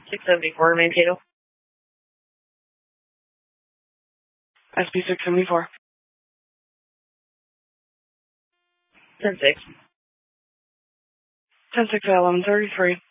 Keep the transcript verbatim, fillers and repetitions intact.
six seventy-four, Mankato. S B six seventy-four. ten six. ten six at eleven thirty-three.